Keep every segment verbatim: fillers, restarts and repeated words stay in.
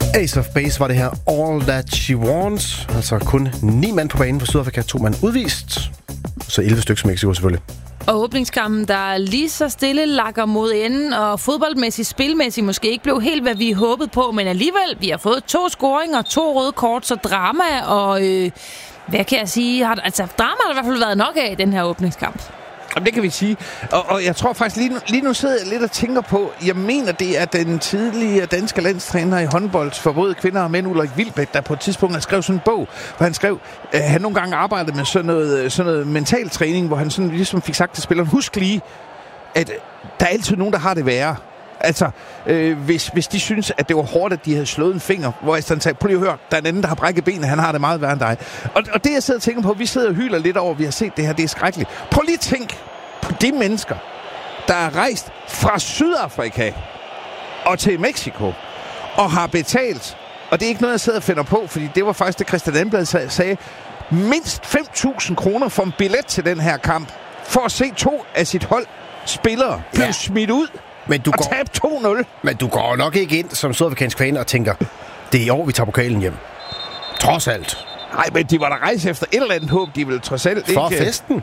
Ace of Base var det her All That She Wants. Altså kun ni mand på banen for Sydafrika, to mand udvist. Så elleve stykker Mexico selvfølgelig. Og åbningskampen, der lige så stille lakker mod enden, og fodboldmæssigt, spilmæssigt måske ikke blev helt, hvad vi håbede på, men alligevel, vi har fået to scoringer, to røde kort, så drama, og øh, hvad kan jeg sige? Har, altså, drama har der i hvert fald været nok af i den her åbningskamp. Jamen, det kan vi sige. Og, og jeg tror faktisk, lige nu, lige nu sidder jeg lidt og tænker på, jeg mener, det er den tidligere danske landstræner i håndbold for både kvinder og mænd, Ulrik Wilbæk, der på et tidspunkt har skrevet sådan en bog, hvor han skrev, at han nogle gange arbejdede med sådan noget, sådan noget mental træning, hvor han sådan ligesom fik sagt til spilleren, husk lige, at der er altid nogen, der har det værre. Altså, øh, hvis, hvis de synes, at det var hårdt, at de havde slået en finger, hvor jeg sådan sagde, prøv lige at høre, der er en anden, der har brækket benet, han har det meget værre end dig. Og, og det, jeg sidder og tænker på, vi sidder og hyler lidt over, vi har set det her, det er skrækkeligt. Prøv lige at tænke på de mennesker, der er rejst fra Sydafrika og til Mexico, og har betalt, og det er ikke noget, jeg sidder og finder på, fordi det var faktisk det, Christian Damblad sagde, mindst fem tusind kroner for en billet til den her kamp, for at se to af sit hold spillere blive ja. smidt ud. Men du og går, tab to nul. Men du går nok ikke ind som sydafrikansk fan og tænker, det er i år, vi tager pokalen hjem. Trods alt. Nej, men de var der rejse efter et eller andet håb, de ville trods alt For ikke... festen.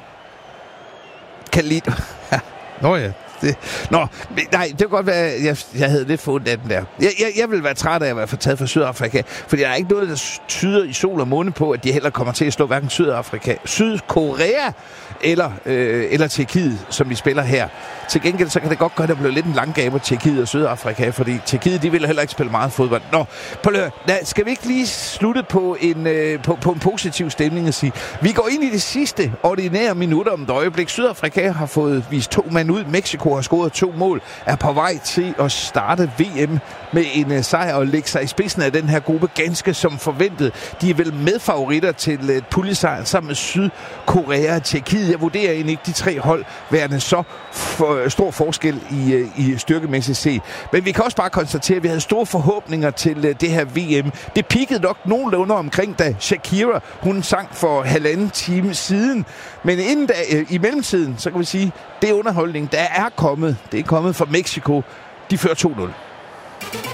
Kan lide... Nå ja. Det, nå, nej, det kan godt være, at jeg, jeg havde lidt fundet af den der. Jeg, jeg, jeg vil være træt af at være taget fra Sydafrika, fordi der er ikke noget, der tyder i sol og måne på, at de heller kommer til at slå hverken Sydafrika, Sydkorea eller, øh, eller Tjekkiet, som de spiller her. Til gengæld så kan det godt gøre, at der bliver lidt en langgabe Tjekkiet og Sydafrika, fordi Tjekkiet, de vil heller ikke spille meget fodbold. Nå, på lø, skal vi ikke lige slutte på en, øh, på, på en positiv stemning og sige, vi går ind i det sidste ordinære minutter om et øjeblik. Sydafrika har fået vist to mand ud. Mexico har scoret to mål, er på vej til at starte V M med en uh, sejr og lægge sig i spidsen af den her gruppe ganske som forventet. De er vel medfavoritter til uh, puljesejren sammen med Sydkorea og Tjekkiet. Jeg vurderer egentlig ikke de tre hold værende så for, stor forskel i, uh, i styrkemæssigt set. Men vi kan også bare konstatere, at vi havde store forhåbninger til uh, det her V M. Det peakede nok nogenlunde omkring, da Shakira, hun sang for halvanden time siden. Men inden da, uh, i mellemtiden, så kan vi sige, det er underholdning, der er kommet. Det er kommet fra Mexico. De fører to nul.